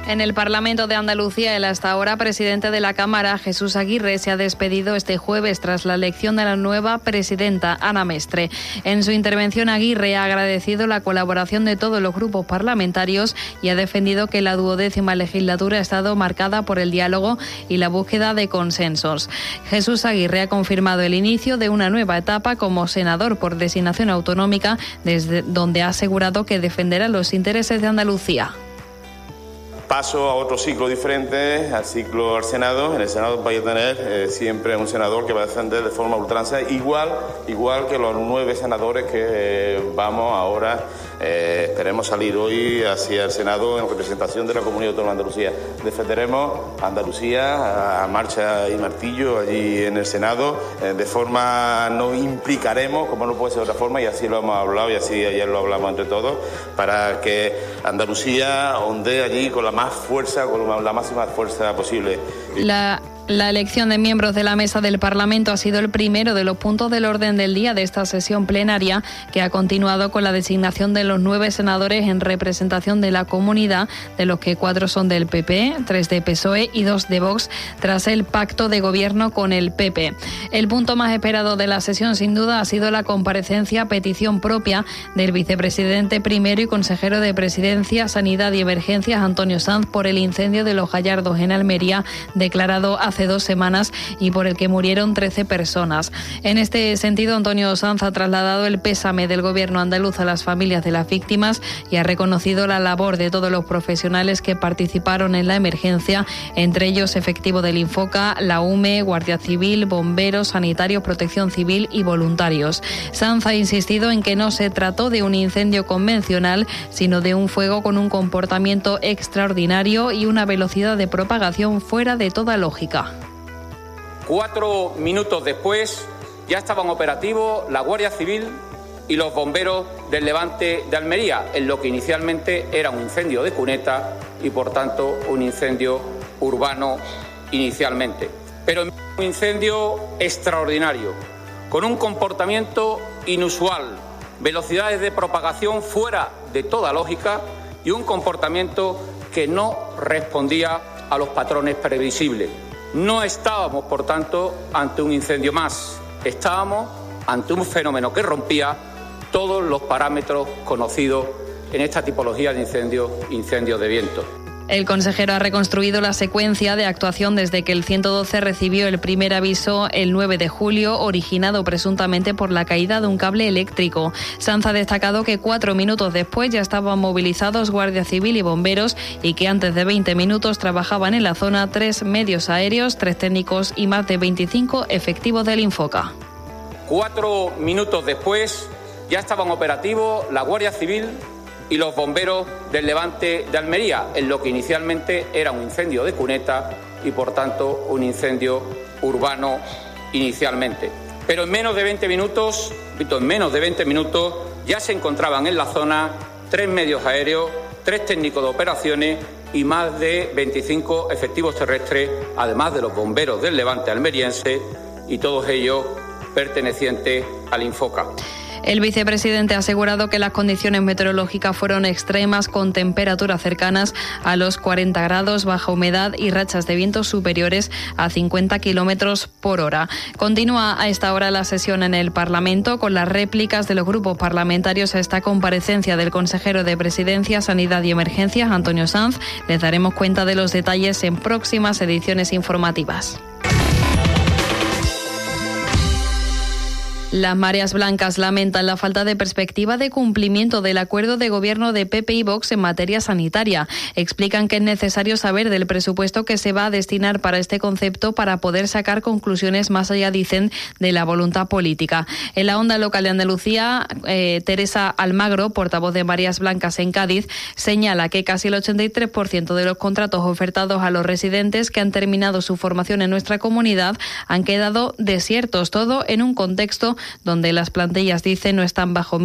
En el Parlamento de Andalucía, el hasta ahora presidente de la Cámara, Jesús Aguirre, se ha despedido este jueves tras la elección de la nueva presidenta, Ana Mestre. En su intervención, Aguirre ha agradecido la colaboración de todos los grupos parlamentarios y ha defendido que la 12ª legislatura ha estado marcada por el diálogo y la búsqueda de consensos. Jesús Aguirre ha confirmado el inicio de una nueva etapa como senador por designación autonómica, desde donde ha asegurado que defenderá los intereses de Andalucía. Paso a otro ciclo diferente, al ciclo al Senado. En el Senado vais a tener siempre un senador que va a defender de forma ultranza, igual que los 9 senadores que vamos ahora, esperemos salir hoy hacia el Senado en representación de la Comunidad Autónoma de Andalucía. Defenderemos Andalucía a marcha y martillo allí en el Senado, de forma, nos implicaremos, como no puede ser de otra forma, y así lo hemos hablado y así ayer lo hablamos entre todos, para que Andalucía ondee allí con la máxima fuerza posible. La elección de miembros de la mesa del Parlamento ha sido el primero de los puntos del orden del día de esta sesión plenaria, que ha continuado con la designación de los 9 senadores en representación de la comunidad, de los que 4 son del PP, 3 de PSOE y 2 de Vox, tras el pacto de gobierno con el PP. El punto más esperado de la sesión, sin duda, ha sido la comparecencia a petición propia del vicepresidente primero y consejero de Presidencia, Sanidad y Emergencias, Antonio Sanz, por el incendio de Los Gallardos en Almería, declarado hace 2 semanas y por el que murieron 13 personas. En este sentido, Antonio Sanz ha trasladado el pésame del gobierno andaluz a las familias de las víctimas y ha reconocido la labor de todos los profesionales que participaron en la emergencia, entre ellos efectivo del Infoca, la UME, Guardia Civil, bomberos, sanitarios, protección civil y voluntarios. Sanz ha insistido en que no se trató de un incendio convencional, sino de un fuego con un comportamiento extraordinario y una velocidad de propagación fuera de toda lógica. 4 minutos después ya estaban operativos la Guardia Civil y los bomberos del Levante de Almería, en lo que inicialmente era un incendio de cuneta y por tanto un incendio urbano inicialmente. Pero un incendio extraordinario, con un comportamiento inusual, velocidades de propagación fuera de toda lógica y un comportamiento que no respondía a los patrones previsibles. No estábamos, por tanto, ante un incendio más. Estábamos ante un fenómeno que rompía todos los parámetros conocidos en esta tipología de incendios de viento. El consejero ha reconstruido la secuencia de actuación desde que el 112 recibió el primer aviso el 9 de julio, originado presuntamente por la caída de un cable eléctrico. Sanz ha destacado que 4 minutos después ya estaban movilizados Guardia Civil y bomberos y que antes de 20 minutos trabajaban en la zona 3 medios aéreos, 3 técnicos y más de 25 efectivos del Infoca. 4 minutos después ya estaban operativos la Guardia Civil y los bomberos del Levante de Almería, en lo que inicialmente era un incendio de cuneta y por tanto un incendio urbano inicialmente. Pero en menos de 20 minutos ya se encontraban en la zona 3 medios aéreos, 3 técnicos de operaciones y más de 25 efectivos terrestres, además de los bomberos del Levante almeriense y todos ellos pertenecientes al Infoca. El vicepresidente ha asegurado que las condiciones meteorológicas fueron extremas, con temperaturas cercanas a los 40 grados, baja humedad y rachas de vientos superiores a 50 kilómetros por hora. Continúa a esta hora la sesión en el Parlamento con las réplicas de los grupos parlamentarios a esta comparecencia del consejero de Presidencia, Sanidad y Emergencias, Antonio Sanz. Les daremos cuenta de los detalles en próximas ediciones informativas. Las mareas blancas lamentan la falta de perspectiva de cumplimiento del acuerdo de gobierno de PP y Vox en materia sanitaria. Explican que es necesario saber del presupuesto que se va a destinar para este concepto para poder sacar conclusiones más allá, dicen, de la voluntad política. En la onda local de Andalucía, Teresa Almagro, portavoz de Mareas Blancas en Cádiz, señala que casi el 83% de los contratos ofertados a los residentes que han terminado su formación en nuestra comunidad han quedado desiertos, todo en un contexto donde las plantillas, dicen, no están bajo